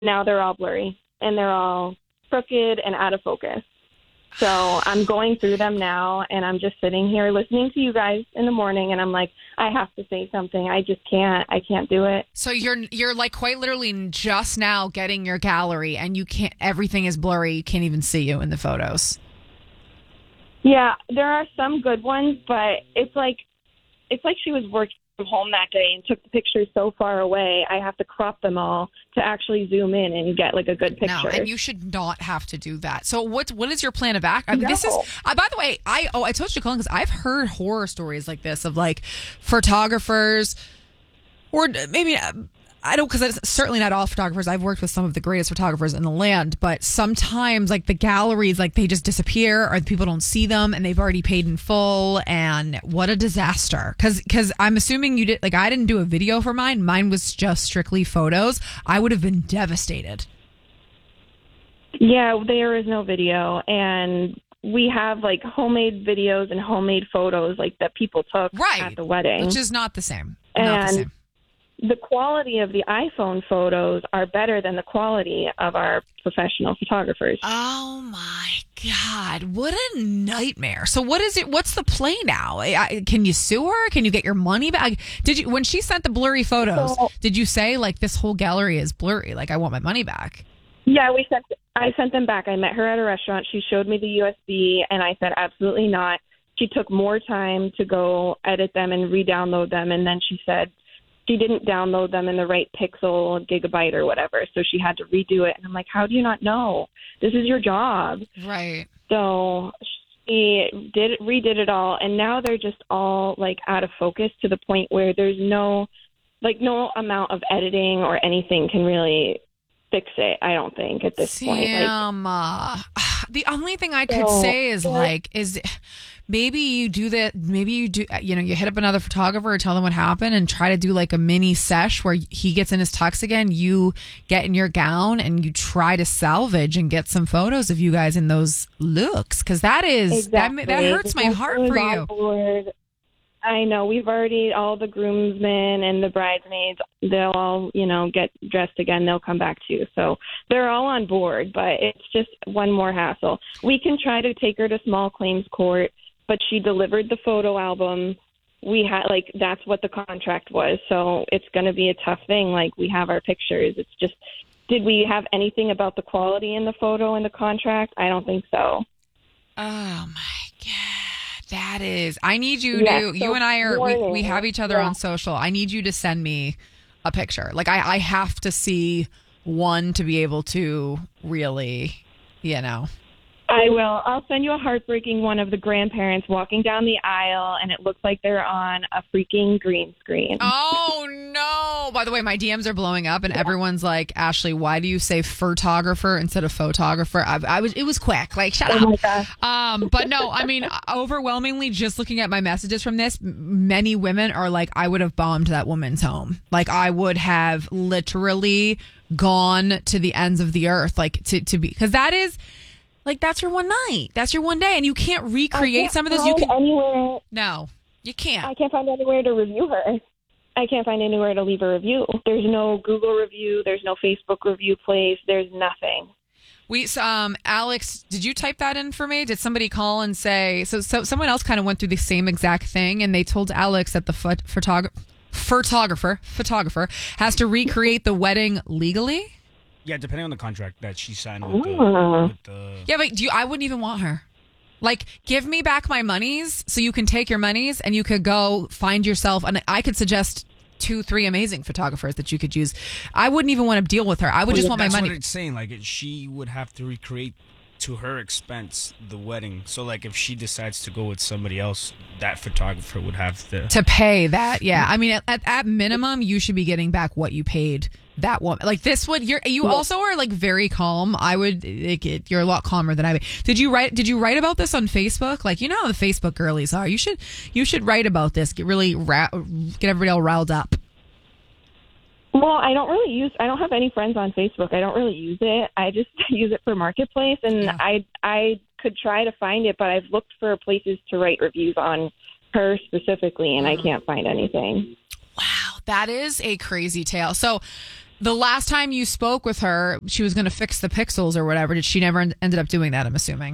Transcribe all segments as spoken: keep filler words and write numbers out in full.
now they're all blurry and they're all crooked and out of focus. So I'm going through them now, and I'm just sitting here listening to you guys in the morning, and I'm like, I have to say something. I just can't. I can't do it. So you're you're like quite literally just now getting your gallery, and you can't. Everything is blurry. You can't even see you in the photos. Yeah, there are some good ones, but it's like it's like she was working from home that day and took the pictures so far away. I have to crop them all to actually zoom in and get like a good picture. No, and you should not have to do that. So what what is your plan of action? I mean, no. This is uh, by the way, I oh I told you, Colin, because I've heard horror stories like this of like photographers, or maybe. Uh, I don't, because it's certainly not all photographers. I've worked with some of the greatest photographers in the land, but sometimes like the galleries, like they just disappear or people don't see them and they've already paid in full. And what a disaster. Cause, cause I'm assuming you did, like I didn't do a video for mine. Mine was just strictly photos. I would have been devastated. Yeah, there is no video. And we have like homemade videos and homemade photos like that people took right. at the wedding. Which is not the same. And not the same. The quality of the iPhone photos are better than the quality of our professional photographers. Oh my God, what a nightmare. So what is it? What's the play now? I, can you sue her? Can you get your money back? Did you, when she sent the blurry photos, so, did you say like this whole gallery is blurry? Like I want my money back. Yeah, we sent, I sent them back. I met her at a restaurant. She showed me the U S B and I said, absolutely not. She took more time to go edit them and re-download them. And then she said, she didn't download them in the right pixel gigabyte or whatever, so she had to redo it. And I'm like, how do you not know? This is your job. Right. So she did redid it all, and now they're just all like out of focus to the point where there's no, like no amount of editing or anything can really fix it, I don't think, at this Sam, point. Like, uh, the only thing I could so, say is like, is maybe you do that, maybe you do, you know, you hit up another photographer or tell them what happened and try to do like a mini sesh where he gets in his tux again, you get in your gown and you try to salvage and get some photos of you guys in those looks. Cause that is, exactly. that, that hurts my heart for you. Board. I know. We've already, all the groomsmen and the bridesmaids, they'll all, you know, get dressed again. They'll come back too. So they're all on board, but it's just one more hassle. We can try to take her to small claims court, but she delivered the photo album. We had, like, that's what the contract was. So it's going to be a tough thing. Like, we have our pictures. It's just, did we have anything about the quality in the photo in the contract? I don't think so. Oh, my God. That is, I need you yes, to, so you and I are, we, we have each other yeah. on social. I need you to send me a picture. Like, I, I have to see one to be able to really, you know. I will. I'll send you a heartbreaking one of the grandparents walking down the aisle, and it looks like they're on a freaking green screen. Oh, no. By the way, my D Ms are blowing up, and yeah. everyone's like, Ashley, why do you say photographer instead of photographer? I, I was. It was quick. Like, shut oh up. Um, but no, I mean, overwhelmingly, just looking at my messages from this, many women are like, I would have bombed that woman's home. Like, I would have literally gone to the ends of the earth, like, to, to be, because that is... Like, that's your one night. That's your one day. And you can't recreate can't some of those. You can anywhere. No, you can't. I can't find anywhere to review her. I can't find anywhere to leave a review. There's no Google review. There's no Facebook review place. There's nothing. We, um, Alex, did you type that in for me? Did somebody call and say, so, so someone else kind of went through the same exact thing, and they told Alex that the phot- photog- photographer, photographer has to recreate the wedding legally? Yeah, depending on the contract that she signed with, the, with the... Yeah, but do you, I wouldn't even want her. Like, give me back my monies so you can take your monies and you could go find yourself. And I could suggest two, three amazing photographers that you could use. I wouldn't even want to deal with her. I would well, just want my money. That's what it's saying. Like, it, she would have to recreate to her expense the wedding. So, like, if she decides to go with somebody else, that photographer would have to... To pay that, yeah. I mean, at, at minimum, you should be getting back what you paid that woman. Like, this would... You're, you also are, like, very calm. I would... Like, it, you're a lot calmer than I would. Did you write Did you write about this on Facebook? Like, you know how the Facebook girlies are. You should you should write about this. Get really... Ra- get everybody all riled up. Well, I don't really use, I don't have any friends on Facebook. I don't really use it. I just use it for Marketplace, and yeah. I I could try to find it, but I've looked for places to write reviews on her specifically, and mm. I can't find anything. Wow, that is a crazy tale. So The last time you spoke with her, she was going to fix the pixels or whatever. Did she never en- ended up doing that, I'm assuming?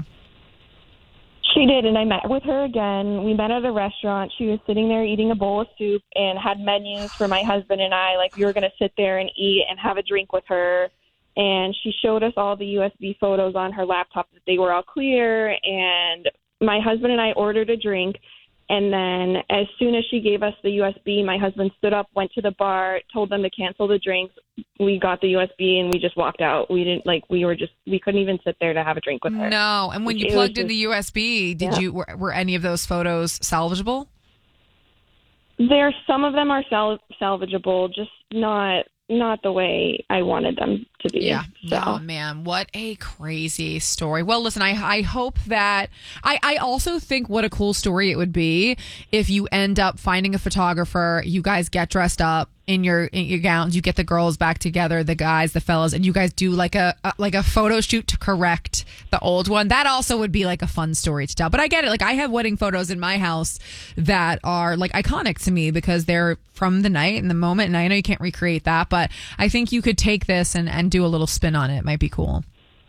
She did, and I met with her again. We met at a restaurant. She was sitting there eating a bowl of soup and had menus for my husband and I. Like, we were going to sit there and eat and have a drink with her. And she showed us all the U S B photos on her laptop that they were all clear. And my husband and I ordered a drink. And then as soon as she gave us the U S B, my husband stood up, went to the bar, told them to cancel the drinks. We got the U S B and we just walked out. We didn't like, we were just, we couldn't even sit there to have a drink with her. No. And when you It plugged was in the U S B, did yeah. you, were, were any of those photos salvageable? There, some of them are sal- salvageable, just not not the way I wanted them to be. Yeah. So. Oh man, what a crazy story. Well, listen, I I hope that I I also think what a cool story it would be if you end up finding a photographer, you guys get dressed up in your in your gowns, you get the girls back together, the guys, the fellas, and you guys do like a, a like a photo shoot to correct the old one. That also would be like a fun story to tell. But I get it. Like I have wedding photos in my house that are like iconic to me because they're from the night and the moment. And I know you can't recreate that, but I think you could take this and, and do a little spin on it. It might be cool.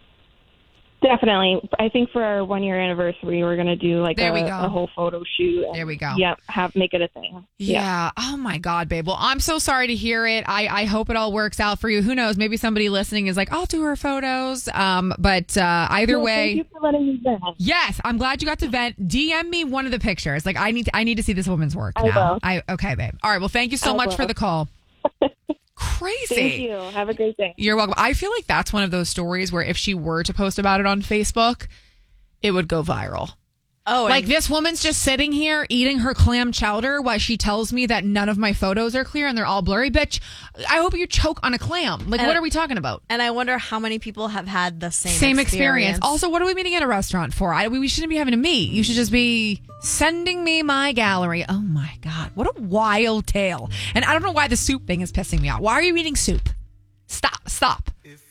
Definitely. I think for our one year anniversary, we're going to do like there a, we go. a whole photo shoot. And, there we go. Yep. Have make it a thing. Yeah. yeah. Oh my God, babe. Well, I'm so sorry to hear it. I, I hope it all works out for you. Who knows? Maybe somebody listening is like, I'll do her photos. Um, but uh, either well, way. Thank you for letting me vent. Yes, I'm glad you got to vent. D M me one of the pictures. Like I need to, I need to see this woman's work I now. will. I okay, babe. All right. Well, thank you so I much will. for the call. Crazy. Thank you. Have a great day. You're welcome. I feel like that's one of those stories where if she were to post about it on Facebook, it would go viral. Oh, like this woman's just sitting here eating her clam chowder while she tells me that none of my photos are clear and they're all blurry. Bitch, I hope you choke on a clam. Like, And- what are we talking about? and I wonder how many people have had the same Same experience. experience. Also, what are we meeting at a restaurant for? I, we shouldn't be having to meet. You should just be sending me my gallery. Oh my God. What a wild tale. And I don't know why the soup thing is pissing me off. Why are you eating soup? Stop. Stop.